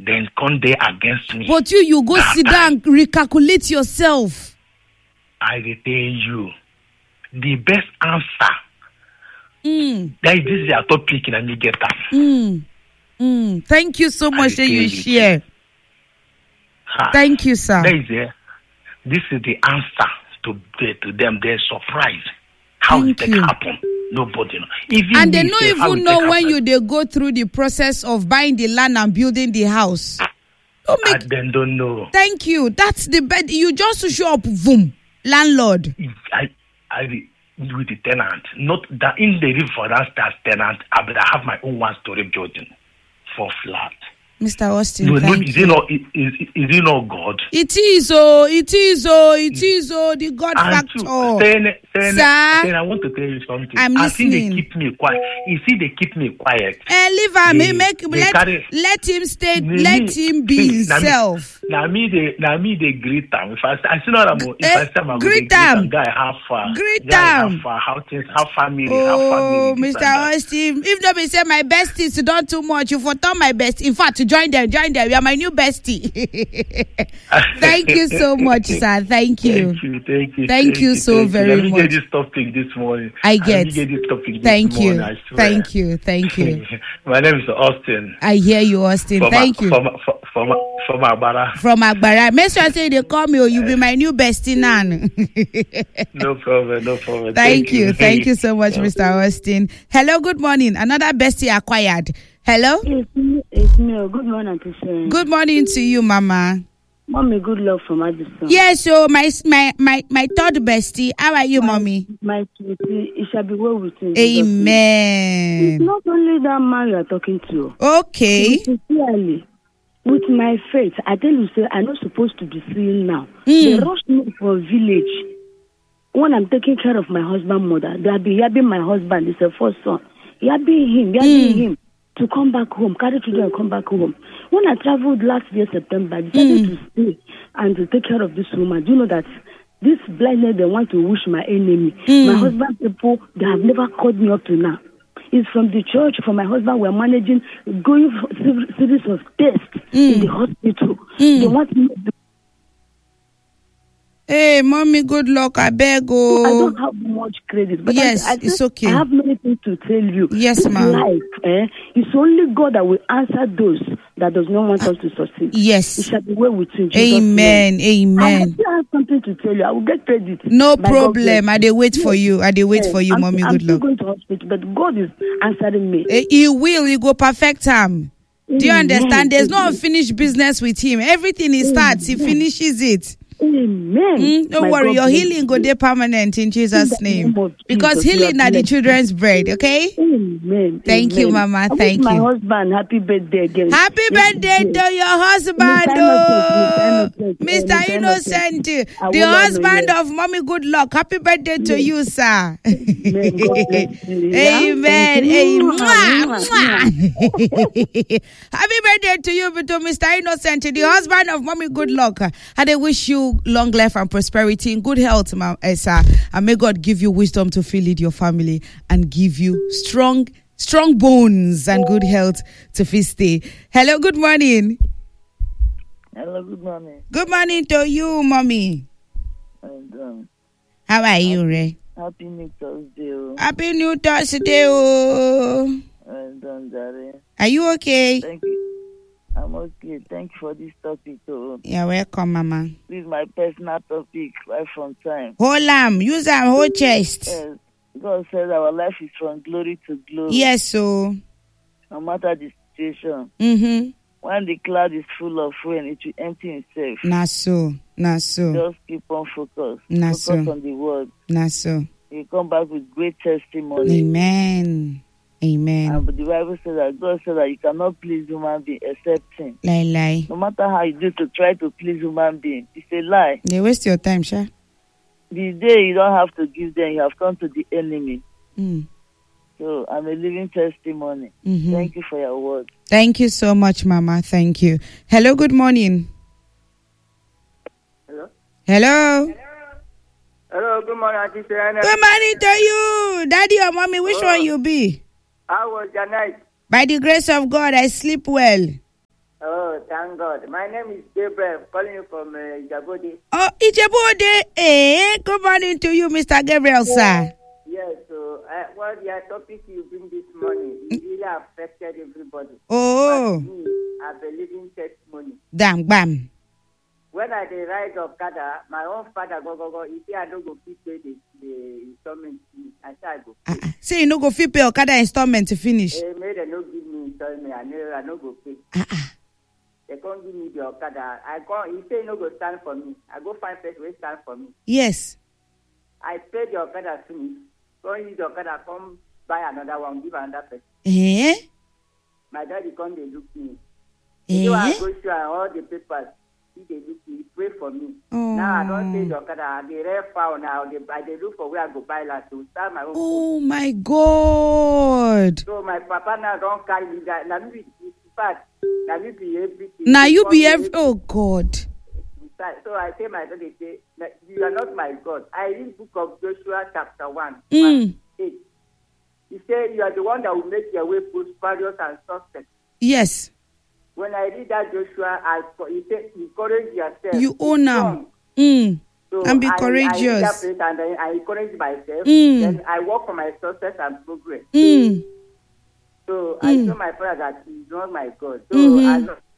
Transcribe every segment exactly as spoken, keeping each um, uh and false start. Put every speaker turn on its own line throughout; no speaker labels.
then come there against me.
But you, you go
That
sit down, recalculate yourself.
I will tell you, the best answer.
Mm.
That is, this is a topic and you get that.
Mm. Mm. Thank you so much that you
you
share.
Ha.
Thank you, sir.
That is a, this is the answer to the, to them. They're surprised. How
Thank
did
you.
it happen? Nobody know. Even
And they
me
don't
say, how
even
it
know
take
when
happen.
you they go through the process of buying the land and building the house. Don't
I
make.
then don't know.
Thank you. That's the bed. You just show up, boom, landlord.
If I, I with the tenant, not that in the river for that as tenant, I but I have my own one story building for flat.
Mister Austin,
No, no,
thank
is
you.
it not? Is, is, is it not God?
It is oh, it is oh, it is oh, the God
And
factor.
two, saying, saying,
Sir,
saying, I want to tell you something.
I'm
I think
listening.
they keep me quiet. You see, they keep me quiet.
Eh, leave him.
They-
Make
they
let
carry-
let him stay.
Me-
Let
me-
him be
see,
himself.
Now me, they, now me, they greet them. If I, I see not, if
Eh,
I say I'm
greet
greet them,
them.
guy, how far?
Greet
guy,
them.
How far? How things? How family? how
Oh,
family? this
Mister
and that.
Austin, if nobody say my bestie, you don't too much. You for turn my best. In fact, to join them, join them. You are my new bestie. Thank you so much, sir. Thank you.
Thank you, thank you,
Thank you so
thank
very
Let me
much.
get this topic this morning.
I get.
Let me get this topic this
Thank you.
morning, I swear.
Thank you. Thank you.
My name is Austin.
I hear you, Austin.
From
Thank
a,
you.
From from from from Agbara.
From Agbara. Make sure I say they call me or you be my new bestie nan.
No problem. No problem.
Thank you. Thank you so much, Mister Austin. Hello, good morning. Another bestie acquired. Hello?
It's me. It's me. Good morning, Auntie Sharon.
Good morning to you, Mama.
Mommy, good luck from Addison.
Yes, so my my my my third bestie. How are you,
my,
mommy?
My sweetie, it shall be well with you. It's
Amen.
not only that man you are talking to.
Okay.
Sincerely, with my faith, I tell you, say, I'm not supposed to be seeing now.
Mm.
They rush me for village. When I'm taking care of my husband, mother, they'll be yabbing my husband. It's a first son. Yabbing him, yabbing
Mm.
him to come back home, carry children and come back home. When I traveled last year, September, I decided
Mm.
to stay and to take care of this woman. Do you know that this blindness, they want to wish my enemy?
Mm.
My husband people, they have never called me up to now. It's from the church, from my husband, we're managing, going for a series of tests
Mm.
in the hospital.
Mm.
They want me to
Hey, mommy, good luck. I beg.
I
Oh.
don't have much credit, but
Yes,
I, I
it's
think
okay.
I have many things to tell you.
Yes,
This
ma'am.
life, eh, it's only God that will answer those that does not want us to succeed. It
Yes.
shall be well with you. in Jesus'
Amen.
name. I
Amen.
still have something to tell you. I will get credit.
No
by God's
problem.
grace.
I dey wait for you. I dey wait
Yes,
for you,
I'm,
mommy.
I'm
Good
still
luck.
going to hospital, but God is answering me.
Eh, He will. He go perfect him. Do you
Amen.
understand? There's no
Amen.
unfinished business with him. Everything he starts, he
Amen.
finishes it.
Amen.
Mm, don't
My
worry,
God
your
bless
healing go
you.
dey permanent in Jesus'
In the
name.
name of
Because
Jesus, you
healing
are
are the
blessed.
children's bread, okay?
Amen.
Thank you,
Amen.
Mama.
I wish
Thank
my
you.
husband happy birthday again.
Happy
Yes,
birthday
yes.
to your husband,
Mister
oh,
Innocent,
Mister
Mister
Innocent,
Innocent. I
the
will not
husband
know,
of Mommy Good Luck. Happy birthday to
Yes.
you, sir.
Amen. God bless you. Yeah?
Amen.
Thank you.
Amen.
Mwah, mwah.
Happy birthday to you, to Mister Innocent, the husband of Mommy Good Luck. And I wish you long life and prosperity and good health, ma- eh, sir. And may God give you wisdom to feed lead your family and give you strong, strong bones and good health to feast day. Hello, good morning.
Hello, good morning.
Good morning to you, mommy.
And um,
How are you, Ray?
happy New Thursday. oh.
Happy New Thursday. Oh.
And um, Jare,
Are you okay?
thank you. I'm okay. Thank you for this topic. Oh.
You're welcome, mama.
This is my personal topic right from time.
Hold am, use am, whole chest.
Yes, God says our life is from glory to glory.
Yes, so.
No matter the situation.
Mm-hmm.
When the cloud is full of rain, it will empty itself.
Na so, na so,
Just keep on focus.
Na
Focus
so.
on the word.
na so.
You come back with great testimony.
Amen. Amen.
And the Bible says that God says that you cannot please human being except him.
Lie, lie.
No matter how you do to try to please human being, it's a lie.
They waste your time, Sha.
The day you don't have to give them, you have come to the enemy.
Mm.
So I'm a living testimony.
Mm-hmm.
Thank you for your word.
Thank you so much, Mama. Thank you. Hello, good morning.
Hello?
Hello.
Hello, good morning, Auntie Serena.
Good morning to you. Daddy or mommy, which
Oh.
one you be?
How was your night?
By the grace of God, I sleep well.
Oh, God, thank God. My name is Gabriel, calling you from uh, Ijabode.
Oh, Ijebode. Eh, good morning to you, Mister Gabriel, sir.
Yes, so uh, what the topic you bring this morning it really affected everybody.
Oh.
But me, I've a living testimony.
Damn, bam.
When I dey ride Okada, my own father go go go. He say I don't go fit pay the the installment fee. I say I go.
Uh-uh. Say you no go fit pay Okada installment to finish.
Hey, may they no give me installment. I know I no go pay.
Uh-uh.
They can't give me the Okada. I go. He say no go stand for me. I go find person wey stand for me.
Yes.
I pay the Okada finish. Go use the Okada, come buy another one, give another person.
Eh?
My daddy come dey look me.
Eh?
So I go show am all the papers. He dey look me, pray for me.
Oh.
Now I don't pay the Okada. I dey rare foul now. They, I dey look for where I go buy last to start my own.
Oh my God.
So my papa now don't carry me that. Now me be in fact, now me be everything.
Now you be every. Oh God.
So I say my daddy say, you are not my God. I read book of Joshua chapter one,
Mm.
verse eight. He say you are the one that will make your way prosperous and success.
Yes.
When I read that Joshua, I he said encourage yourself.
You own now.
Strong.
Mm.
So
And be
I, I
courageous.
read that place and then I encourage myself.
Mm.
Then I work for my success and progress.
Mm.
So I
Mm.
told my father that he's not my God. So
Mhm.
I know.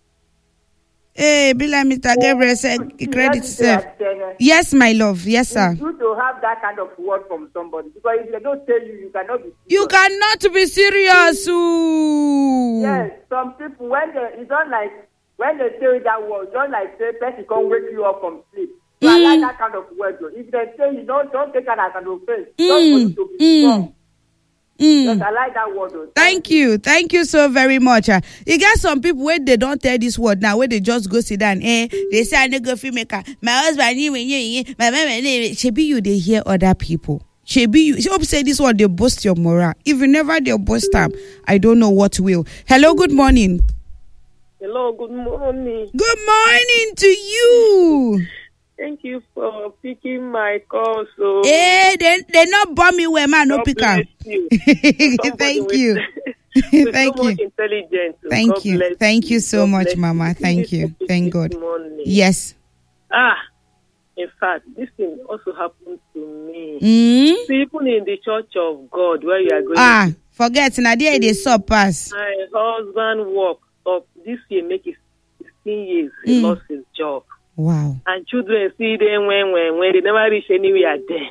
Hey, be like Mister Gabriel said, credit self. Yes, my love. Yes, sir.
It's good to have that kind of word from somebody because if they don't tell you, you cannot be serious.
You cannot be serious. Ooh.
Yes, some people when they it's not like when they tell you that word, don't like say person can wake you up from sleep. So I like
Mm.
that kind of word. Though. If they say you don't don't take it as an offense,
Mm.
don't go to be
Mm.
strong.
Mm.
Yes, I like that word. Though.
Thank you. Thank you so very much. Uh, you got some people where they don't tell this word now, where they just go sit down. Eh, they say I no go filmmaker. My husband, you, you, you, my mama, shebi you they hear other people. Shebi you. She hope say this one they boost your morale. If you never they boost them, I don't know what will. Hello, good morning.
Hello, good morning.
Good morning to you.
Thank you for picking my call. So
Eh, they they not bomb me where man no
God
pick
bless
up.
you.
Thank
with-
you.
with
Thank
so
you.
much intelligence. So
Thank
God
you.
bless
Thank you so
God
much,
bless
Mama.
you.
Thank
This
you.
topic
Thank
this
God.
morning.
Yes.
Ah, in fact, this thing also happened to me.
Mm?
So even in the church of God, where you are going,
Ah, forget na there they sub pass.
my husband worked up this year, make it sixteen years. He
Mm.
lost his job,
Wow.
and children see them when when when they never reach anywhere. Then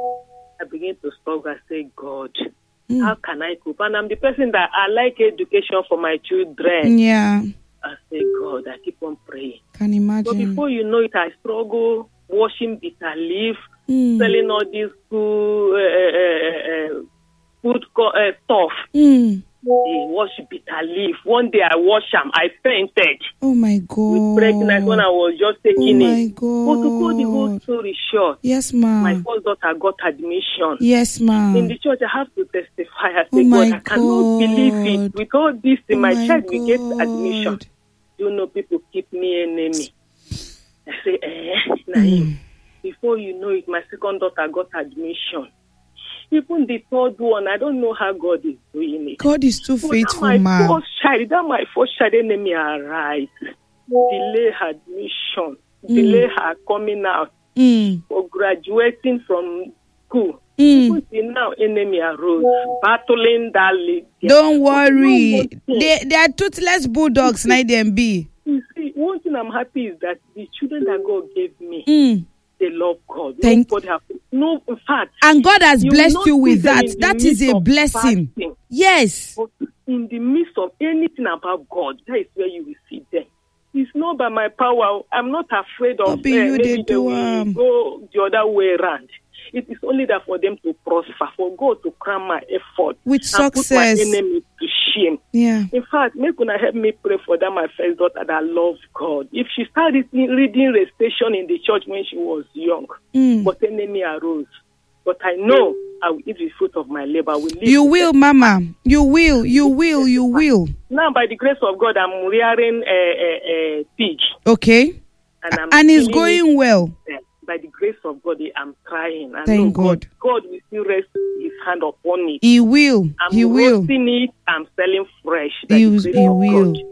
I begin to struggle. I say, God.
Mm.
How can I cope? And I'm the person that I like education for my children.
Yeah,
I say, God, I keep on praying.
can
So
imagine.
before you know it, I struggle washing bitter leaf,
Mm.
selling all this food, uh, uh, uh, food co- uh, stuff.
Mm.
They wash bitter leaf. One day I wash them. I fainted
Oh my
with
God.
pregnant when I was just
Oh
taking
my
it. But to cut the whole
God.
story short,
Yes,
my
ma'am.
first daughter got admission.
Yes,
In
ma'am.
the church, I have to testify. I
Oh
say,
my
God, I cannot believe
God.
it. With all this,
Oh
my
my
child will get admission.
God.
You know, people keep me enemy. I say, eh, Naim. Before you know it, my second daughter got admission. Even the third one, I don't know how God is doing it.
God is too
But
faithful,
that my
ma'am.
first child, that my first child enemy arise. Delay her admission. Delay her coming out.
Mm.
For graduating from school.
Mm.
Even till now, enemy arose, battling that lady.
Don't
But you know
worry.
one thing?
They they are toothless bulldogs, now them be.
You see, one thing I'm happy is that the children that God gave me,
Mm.
they love God.
Thank-
Nobody have, no, in fact,
And God has
you will
blessed
not
you
see
with
them
that.
in the
That is
midst
a
of
blessing.
fasting.
Yes.
But in the midst of anything about God, that is where you will see them. It's not by my power. I'm not afraid of
No be
uh,
you, they
maybe they
do,
will
um.
go the other way around. It is only that for them to prosper, for God to crown my effort
With
and put my
success.
enemies to shame.
Yeah.
In fact, make una help me pray for that my first daughter that loves God. If she started reading recitation in the church when she was young,
Mm.
but enemy arose. But I know I will eat the fruit of my labor. I will live
You
to
will,
testify.
Mama. You will. You will. You will.
Now, by the grace of God, I'm rearing a, a, a pig.
Okay.
And, I'm
And it's
killing
going well.
it. By the grace of God, I'm trying. I
Thank
know
God.
God will still rest his hand upon it.
He will.
I'm
He will.
roasting it. I'm selling fresh. By
He,
the
will-
grace
he
of
will.
God.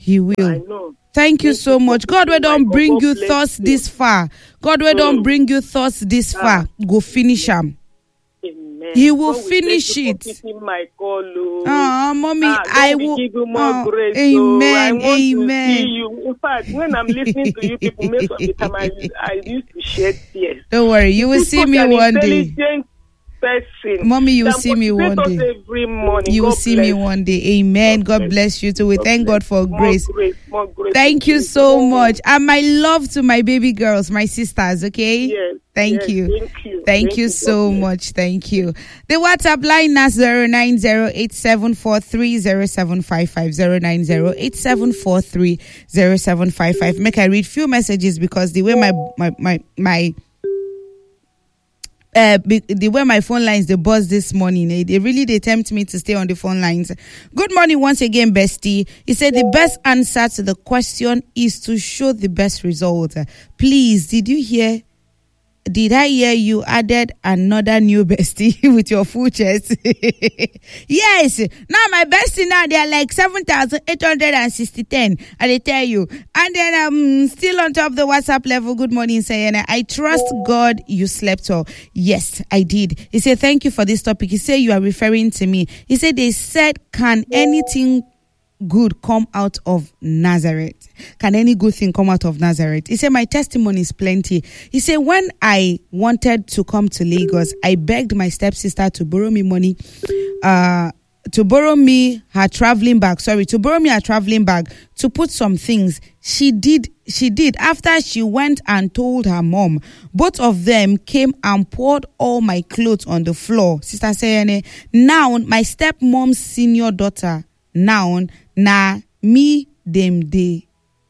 He will.
I know.
Thank you so much. God will don't bring you
bless
thoughts
you.
this far. God will don't
Mm.
bring you thoughts this
Ah.
far. Go finish them.
Amen.
He will
God
finish
bless you for
it.
picking my call, oh.
Oh, mommy,
Ah,
I
God
will.
give you more
oh,
grace.
amen.
So I want
Amen.
to see you. In fact, when I'm listening to you people, most of the time I, I used to shed tears.
Don't worry, you will see
Such
me
an
one day.
intelligent person.
Mommy, you will
that
see me
motivates
one
us
day.
every morning.
You will
God
see me
bless.
one day. Amen.
God
God
bless.
bless you too. We
God
thank
bless.
God for
More
grace.
grace, more grace.
Thank you
Jesus.
so much. And my love to my baby girls, my sisters, okay?
Yes.
Thank
yes,
you.
Thank you.
Thank you so
God bless.
much. Thank you. The WhatsApp line is zero nine zero eight seven four three zero seven five five zero nine zero eight seven four three zero seven five five. Make I read few messages because the way my my my my Uh, be, the way my phone lines they buzz this morning, eh, they really they tempt me to stay on the phone lines. Good morning once again, bestie. He said the best answer to the question is to show the best result. Please, did you hear? Did I hear you added another new bestie with your full chest? Yes. Now my bestie now they are like seven thousand eight hundred sixty ten. I they tell you. And then um still on top of the WhatsApp level. Good morning, Sayana. I trust God you slept well. Yes, I did. He said thank you for this topic. He said you are referring to me. He said they said can anything good come out of Nazareth? Can any good thing come out of Nazareth? He said my testimony is plenty. He said when I wanted to come to Lagos, I begged my stepsister to borrow me money, uh, to borrow me her traveling bag. Sorry, to borrow me her traveling bag to put some things. She did. She did. After she went and told her mom, both of them came and poured all my clothes on the floor. Sister Sayane, now my stepmom's senior daughter. Now, na me them they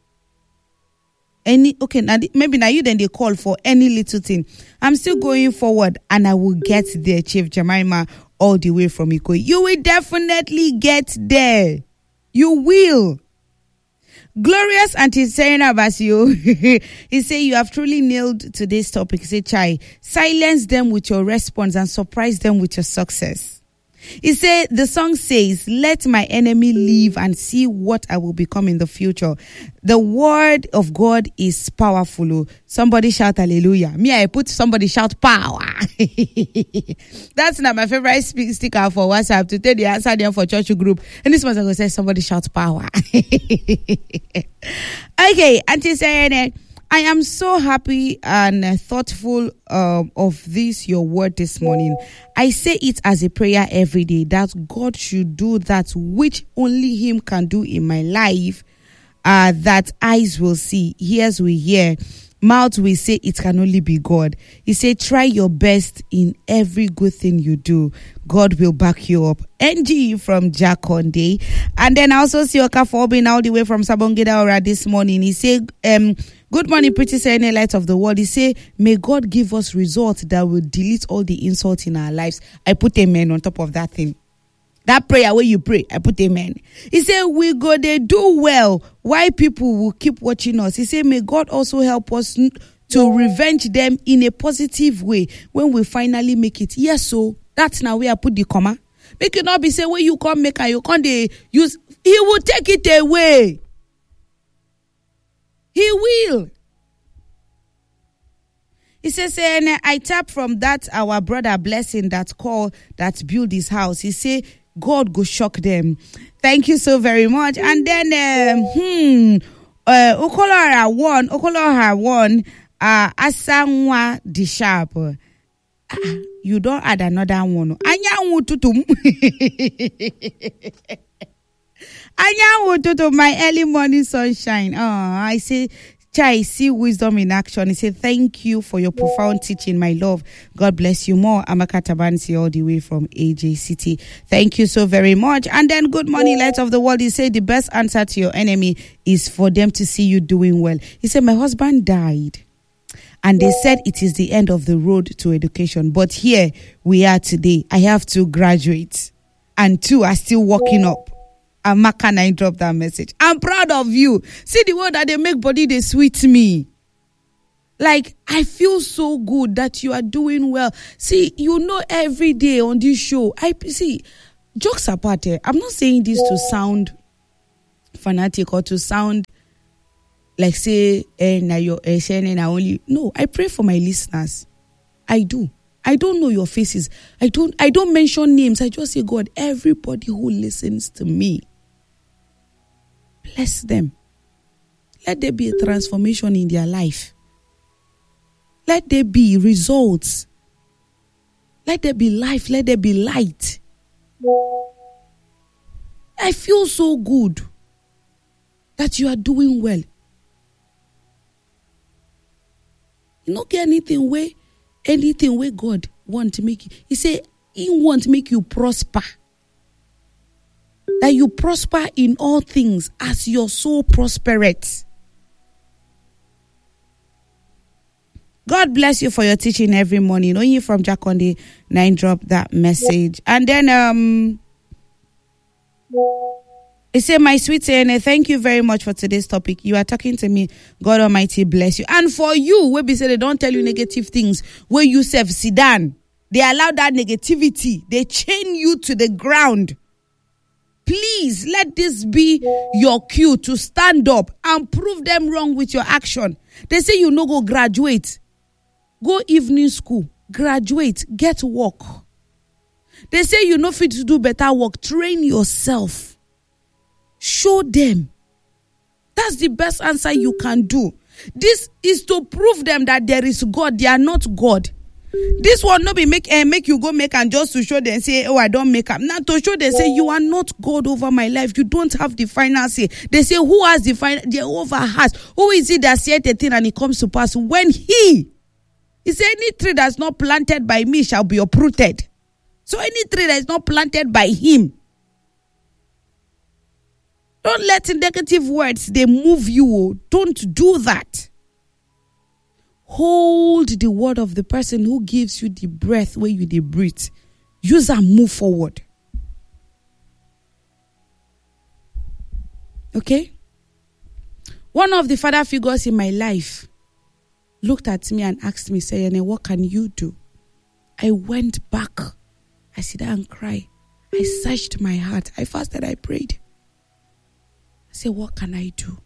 any okay now maybe now you then they call for any little thing. I'm still going forward and I will get there, Chief Jemima, all the way from Ikoyi. You will definitely get there. You will. Glorious Auntie Serena Basio. He said you have truly nailed today's topic. He said, Chai, silence them with your response and surprise them with your success. He said, the song says, let my enemy live and see what I will become in the future. The word of God is powerful. Somebody shout hallelujah. Me, I put somebody shout power. That's not my favorite speak sticker for WhatsApp to take the answer there for church group. And this one's going to say somebody shout power. Okay, Auntie Sayane, I am so happy and uh, thoughtful uh, of this, your word this morning. I say it as a prayer every day that God should do that which only Him can do in my life, uh, that eyes will see, ears will hear, mouth will say it can only be God. He said, try your best in every good thing you do. God will back you up. N G from Jack Conde. And then I also see Okafor being all the way from Sabongida Ora this morning. He said, um, good morning, pretty Serene Light of the World. He said, may God give us results that will delete all the insults in our lives. I put amen on top of that thing. That prayer where you pray, I put amen. He said, we go, they do well. Why people will keep watching us? He said, may God also help us n- to revenge them in a positive way when we finally make it. Yes, so that's now where I put the comma. Make it not be say, when you come make and you can't they use, He will take it away. He will. He says, and I tap from that our brother Blessing that call that build his house. He say, God go shock them. Thank you so very much. And then, um, hmm, uh, Okolora one, Okolora one, uh, Asangwa the sharp. Uh, you don't add another one. Anyanwu tutum. Anyanwu tutum, my early morning sunshine. Oh, I say, Chai, see wisdom in action. He said, thank you for your profound teaching, my love. God bless you more. Amaka Tabansi all the way from A J City. Thank you so very much. And then good morning, Light of the World. He said, the best answer to your enemy is for them to see you doing well. He said, my husband died. And they said it is the end of the road to education. But here we are today. I have to graduate. And two are still walking up. Amaka and I drop that message. I'm proud of you. See the word that they make body, they sweet me. Like, I feel so good that you are doing well. See, you know, every day on this show, I see, jokes apart, eh, I'm not saying this to sound fanatic or to sound like say, eh, na your eh, saying na only. No, I pray for my listeners. I do. I don't know your faces. I don't. I don't mention names. I just say, God, everybody who listens to me, bless them. Let there be a transformation in their life. Let there be results. Let there be life. Let there be light. I feel so good that you are doing well. You don't get anything where, anything where God want to make you. He say He want to make you prosper. That you prosper in all things as your soul prospereth. God bless you for your teaching every morning. Only from Jack on the nine drop that message. And then um he said, my sweet Sayene, thank you very much for today's topic. You are talking to me. God Almighty bless you. And for you, where be say they don't tell you negative things, where you self sit down, they allow that negativity, they chain you to the ground. Please let this be your cue to stand up and prove them wrong with your action. They say you no go graduate. Go evening school, graduate, get work. They say you no fit to do better work. Train yourself. Show them. That's the best answer you can do. This is to prove them that there is God. They are not God. This one not be make uh, make you go make and just to show them say, oh, I don't make up. Now to show them say you are not God over my life. You don't have the final say. They say who has the final? Jehovah has. Who is it that said a thing and it comes to pass when He? He said any tree that's not planted by me shall be uprooted. So any tree that is not planted by Him. Don't let negative words, they move you. Don't do that. Hold the word of the person who gives you the breath where you they breathe. Use and move forward. Okay? One of the father figures in my life looked at me and asked me, Sayene, what can you do? I went back. I sit down and cry. I searched my heart. I fasted, I prayed. I said, what can I do?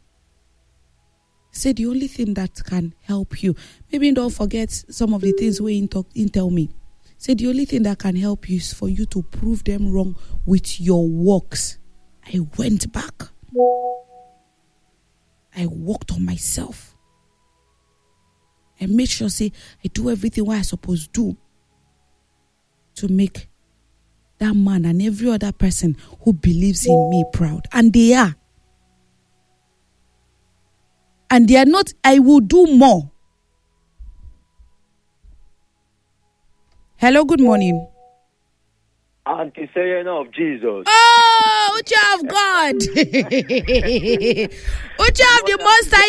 I said, the only thing that can help you, maybe don't forget some of the things we in talk in tell me. I said, the only thing that can help you is for you to prove them wrong with your works. I went back. I worked on myself. I made sure, say, I do everything what I supposed to do to make that man and every other person who believes in me proud. And they are. And they are not, I will do more. Hello, good morning.
Auntie Sayene of Jesus.
Oh, Ucha of God. Ucha of the Most High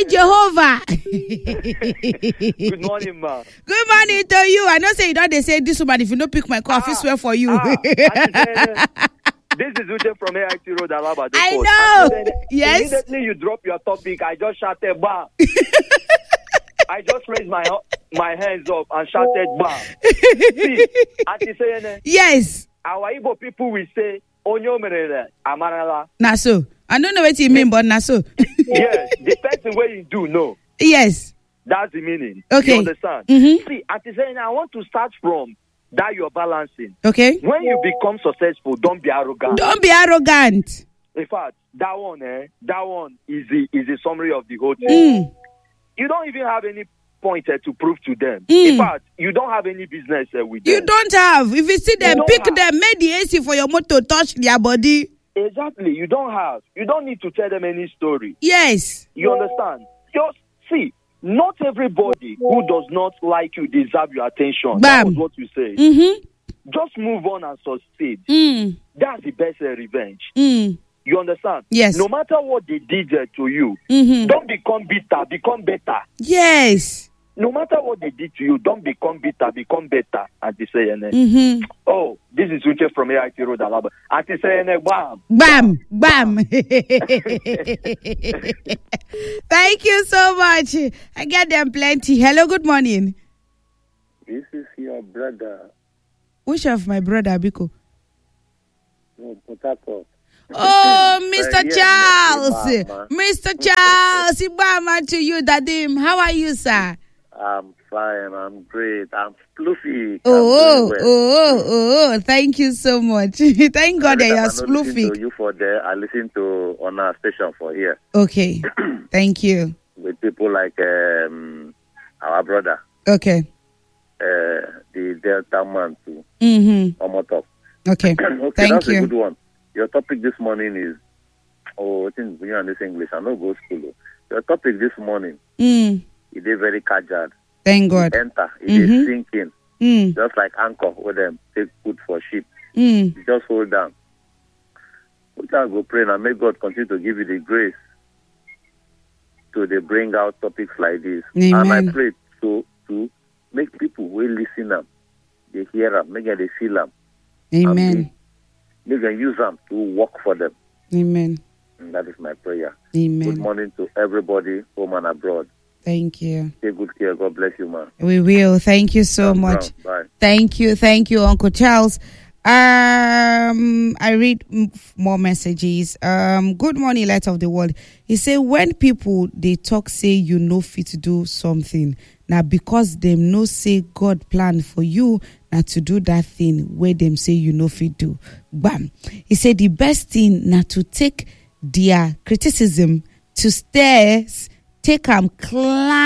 Jehovah.
Good morning, ma.
Good morning to you. I know say you don't they say this woman, if you don't pick my call, I swear for you.
Ah, this is Uche from A I T Road, Alaba.
I know. Then, yes.
Immediately you drop your topic, I just shouted, bam. I just raised my my hands up and shouted, bam. See, Auntie Sayene.
Yes.
Our Igbo people will say, Onyo merele, amarala.
Naso. I don't know what you mean, but Naso.
Yes, the person where you do know.
Yes.
That's the meaning.
Okay.
You understand?
Mm-hmm.
See, Auntie Sayene, I want to start from that you're balancing.
Okay.
When you become successful, don't be arrogant.
Don't be arrogant.
In fact, that one, eh, that one is the is the summary of the whole thing.
Mm.
You don't even have any point uh, to prove to them.
Mm.
In fact, you don't have any business uh, with them.
You don't have. If you see them,
You
pick
have.
them, make the A C for your motor touch their body.
Exactly. You don't have. You don't need to tell them any story.
Yes.
You understand? Just see. Not everybody who does not like you deserve your attention.
Bam.
That was what you say.
Mm-hmm.
Just move on and succeed.
Mm.
That's the best uh, revenge.
Mm.
You understand?
Yes.
No matter what they did uh, to you,
Mm-hmm.
don't become bitter. Become better.
Yes.
No matter what they did to you, don't become bitter. Become better. Auntie Sayene.
Mm-hmm.
Oh, this is Uche from A I T Road, Alaba. Auntie Sayene, bam.
Bam. Bam. Thank you so much. I get them plenty. Hello, good morning.
This is your brother.
Which of my brother, Biko?
No, Port Harcourt.
Oh, Mister
Uh, yes,
Charles.
yes, ma'am.
Mister Charles, Ibama to you, Dadim. How are you, sir?
I'm fine. I'm great. I'm sploofy.
Oh,
I'm doing well.
oh, oh, oh, thank you so much. Thank God that
Every
you're
time I not listen
sploofy.
to you for there, I listen to on our station for here
Okay, thank you.
with people like um, our brother,
Okay.
uh, the Delta man too,
Mm-hmm.
Omotop.
Okay,
Okay,
thank
that's a
you.
good one. Your topic this morning is, oh, I think you and this English. I know go school. oh. Your topic this morning,
Mm,
it is very casual.
thank God.
Enter, it is
Mhm.
sinking,
Mm,
just like anchor with them take food for sheep.
mm.
You just hold down. We can go pray and may God continue to give you the grace to they bring out topics like this. And
Amen.
I pray to to make people who listen them, they hear them, make them they feel them,
Amen.
make them use them to work for them.
Amen.
And that is my prayer. Good
Amen.
morning to everybody, home and abroad.
Thank you.
Take good care. God bless you, man.
We will. Thank you so
Sam
much.
Brown, bye.
Thank you. Thank you, Uncle Charles. Um, I read m- more messages. Um, good morning, Light of the World. He said, when people they talk, say you know fit to do something now because them no say God plan for you now to do that thing where them say you know fit do. Bam. He said the best thing now to take their criticism to stairs, take them climb.